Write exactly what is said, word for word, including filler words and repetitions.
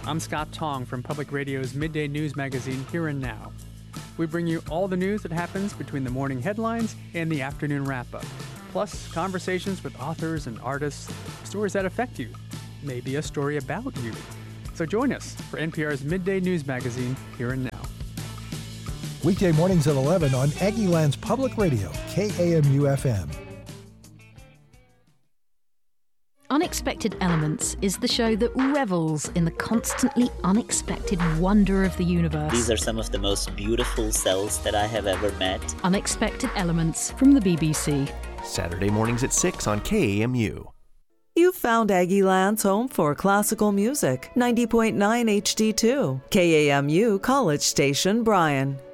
I'm Scott Tong from Public Radio's midday news magazine, Here and Now. We bring you all the news that happens between the morning headlines and the afternoon wrap-up, plus conversations with authors and artists, stories that affect you, maybe a story about you. So join us for N P R's midday news magazine, Here and Now. Weekday mornings at eleven on Aggieland's Public Radio, K A M U F M. Unexpected Elements is the show that revels in the constantly unexpected wonder of the universe. These are some of the most beautiful cells that I have ever met. Unexpected Elements from the B B C. Saturday mornings at six on K A M U. You've found Aggieland's home for classical music. ninety point nine H D two. K A M U College Station, Bryan.